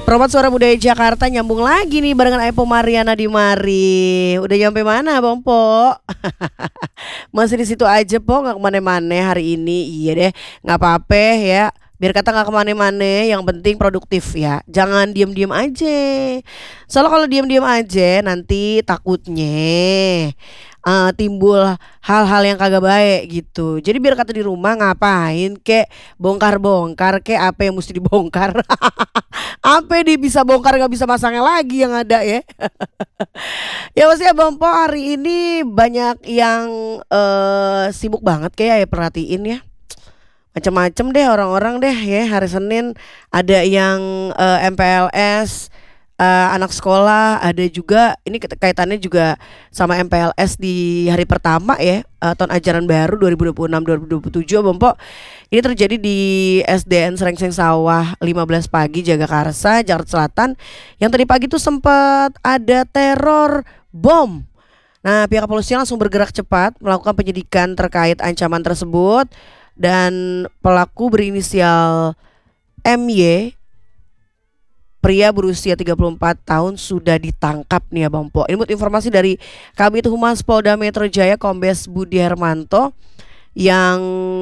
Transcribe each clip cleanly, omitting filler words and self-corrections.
Promat Suara Budaya Jakarta nyambung lagi nih barengan Epo Mariana di Mari. Udah nyampe mana Bang Po? Masih di situ aja Po, nggak kemana-mana hari ini. Iya deh, nggak apa-apa ya. Biar kata nggak kemana-mana, yang penting produktif ya. Jangan diem-diem aja. Soalnya kalau diem-diem aja nanti takutnya timbul hal-hal yang kagak baik gitu. Jadi biar kata di rumah ngapain kek bongkar-bongkar kek apa yang mesti dibongkar. Apa yang bisa bongkar nggak bisa masangnya lagi yang ada ya. Ya maksudnya Bang Po hari ini banyak yang sibuk banget kayak ya perhatiin ya. Macam-macam deh orang-orang deh ya. Hari Senin ada yang MPLS anak sekolah, ada juga ini kaitannya juga sama MPLS di hari pertama ya, tahun ajaran baru 2026-2027 Bang Po. Ini terjadi di SDN Serengseng Sawah 15 pagi Jagakarsa, Jakarta Selatan. Yang tadi pagi tuh sempat ada teror bom. Nah, pihak kepolisian langsung bergerak cepat melakukan penyidikan terkait ancaman tersebut dan pelaku berinisial MY, pria berusia 34 tahun sudah ditangkap nih ya Bang Po. Ini buat informasi dari Kabid Humas Polda Metro Jaya Kombes Budi Hermanto yang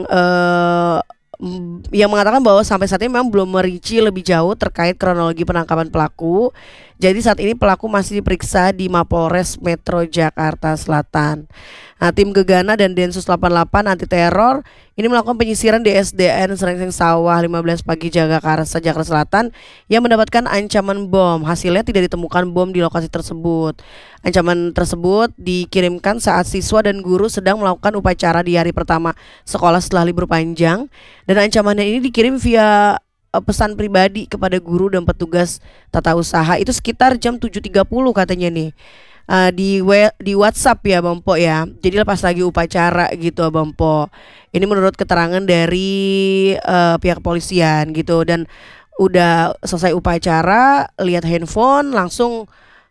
mengatakan bahwa sampai saat ini memang belum merinci lebih jauh terkait kronologi penangkapan pelaku. Jadi saat ini pelaku masih diperiksa di Mapolres Metro Jakarta Selatan. Nah, tim Gegana dan Densus 88 anti teror ini melakukan penyisiran di SDN Serengseng Sawah 15 pagi Jagakarsa, Jakarta Selatan yang mendapatkan ancaman bom. Hasilnya tidak ditemukan bom di lokasi tersebut. Ancaman tersebut dikirimkan saat siswa dan guru sedang melakukan upacara di hari pertama sekolah setelah libur panjang. Dan ancamannya ini dikirim via pesan pribadi kepada guru dan petugas tata usaha. Itu sekitar jam 7.30 katanya nih. Di WhatsApp ya Bang Po ya. Jadi lepas lagi upacara gitu Bang Po. Ini menurut keterangan dari pihak kepolisian gitu. Dan udah selesai upacara, lihat handphone langsung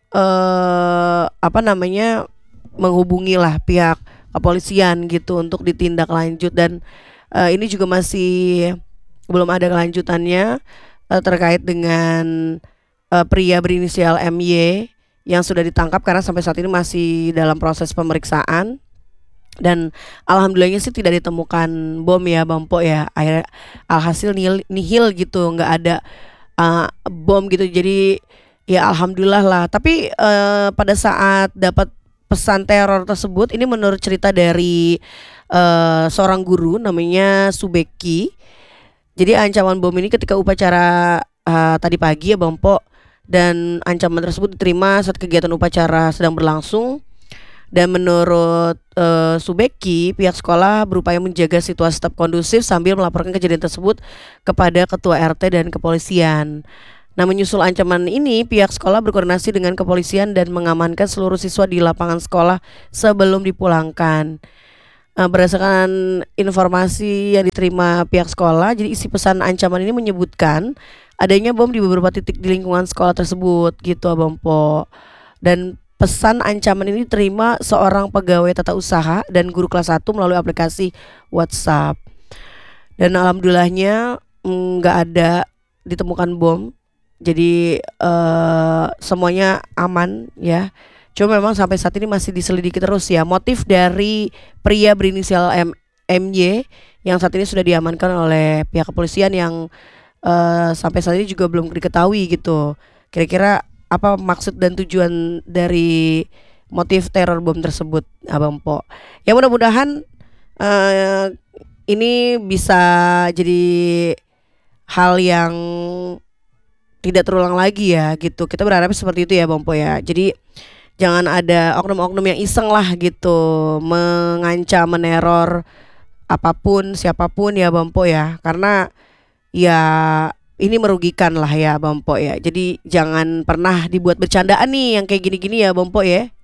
menghubungilah pihak kepolisian gitu untuk ditindak lanjut. Dan ini juga masih belum ada kelanjutannya terkait dengan pria berinisial MY yang sudah ditangkap karena sampai saat ini masih dalam proses pemeriksaan. Dan alhamdulillahnya sih tidak ditemukan bom ya Bang Po ya. Alhasil nihil gitu, nggak ada bom gitu. Jadi ya alhamdulillah lah. Tapi pada saat dapat pesan teror tersebut, ini menurut cerita dari seorang guru namanya Subeki. Jadi ancaman bom ini ketika upacara tadi pagi ya Bang Po. Dan ancaman tersebut diterima saat kegiatan upacara sedang berlangsung. Dan menurut Subeki, pihak sekolah berupaya menjaga situasi tetap kondusif sambil melaporkan kejadian tersebut kepada ketua RT dan kepolisian. Nah, menyusul ancaman ini, pihak sekolah berkoordinasi dengan kepolisian dan mengamankan seluruh siswa di lapangan sekolah sebelum dipulangkan. Berdasarkan informasi yang diterima pihak sekolah, jadi isi pesan ancaman ini menyebutkan adanya bom di beberapa titik di lingkungan sekolah tersebut gitu Bang Po. Dan pesan ancaman ini diterima seorang pegawai tata usaha dan guru kelas 1 melalui aplikasi WhatsApp. Dan alhamdulillahnya nggak ada ditemukan bom. Jadi semuanya aman ya. Cuma memang sampai saat ini masih diselidiki terus ya motif dari pria berinisial MY yang saat ini sudah diamankan oleh pihak kepolisian yang sampai saat ini juga belum diketahui gitu. Kira-kira apa maksud dan tujuan dari motif teror bom tersebut Abang Po. Ya mudah-mudahan ini bisa jadi hal yang tidak terulang lagi ya gitu. Kita berharap seperti itu ya Bang Po ya. Jadi jangan ada oknum-oknum yang iseng lah gitu, mengancam, meneror apapun, siapapun ya Bang Po ya. Karena ya ini merugikan lah ya Bang Po ya. Jadi jangan pernah dibuat bercandaan nih yang kayak gini-gini ya Bang Po ya.